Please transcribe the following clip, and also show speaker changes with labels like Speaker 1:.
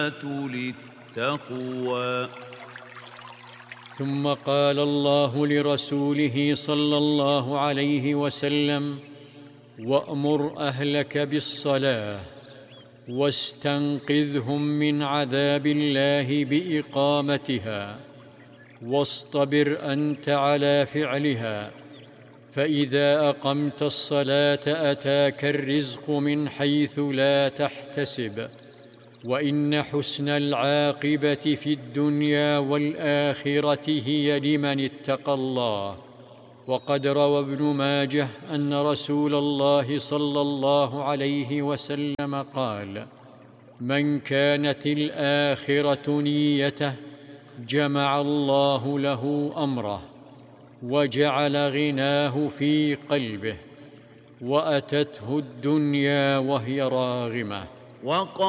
Speaker 1: للتقوى.
Speaker 2: ثم قال الله لرسوله صلى الله عليه وسلم: وأمر أهلك بالصلاة واستنقذهم من عذاب الله بإقامتها، واصطبر أنت على فعلها، فإذا أقمت الصلاة أتاك الرزق من حيث لا تحتسب، وإن حسن العاقبة في الدنيا والآخرة هي لمن اتقى الله. وقد روى ابن ماجه أن رسول الله صلى الله عليه وسلم قال: من كانت الآخرة نيته جمع الله له أمره وجعل غناه في قلبه، وأتته الدنيا وهي راغمة.